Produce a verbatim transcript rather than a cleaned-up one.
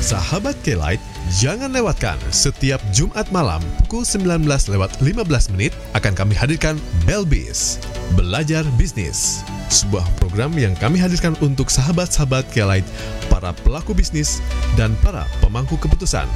Sahabat K-Lite, jangan lewatkan setiap Jumat malam pukul sembilan belas lewat lima belas menit akan kami hadirkan Belbis, Belajar Bisnis. Sebuah program yang kami hadirkan untuk sahabat-sahabat K-Lite, para pelaku bisnis, dan para pemangku keputusan.